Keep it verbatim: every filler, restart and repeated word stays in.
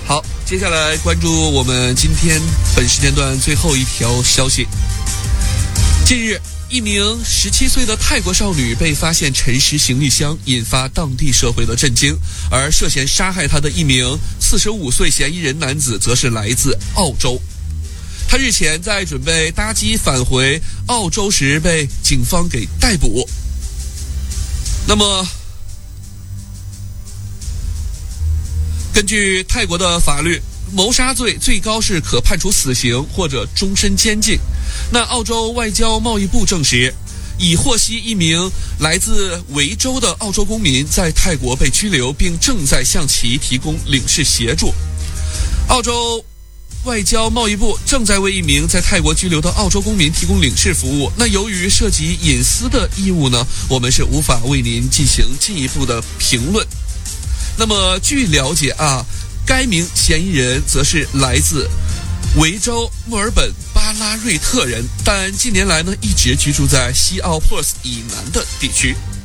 好，接下来关注我们今天本时间段最后一条消息。近日，一名十七岁的泰国少女被发现沉尸行李箱，引发当地社会的震惊。而涉嫌杀害她的一名四十五岁嫌疑人男子，则是来自澳洲。他日前在准备搭机返回澳洲时被警方给逮捕。那么，根据泰国的法律，谋杀罪最高是可判处死刑或者终身监禁。那澳洲外交贸易部证实，已获悉一名来自维州的澳洲公民在泰国被拘留，并正在向其提供领事协助。澳洲外交贸易部正在为一名在泰国拘留的澳洲公民提供领事服务。那由于涉及隐私的义务呢，我们是无法为您进行进一步的评论。那么据了解啊，该名嫌疑人则是来自维州墨尔本巴拉瑞特人，但近年来呢一直居住在西澳珀斯以南的地区。